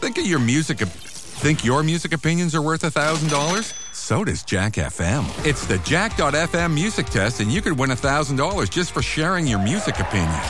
Think your music opinions are worth $1,000? So does Jack FM. It's the Jack.fm music test, and you could win $1,000 just for sharing your music opinion.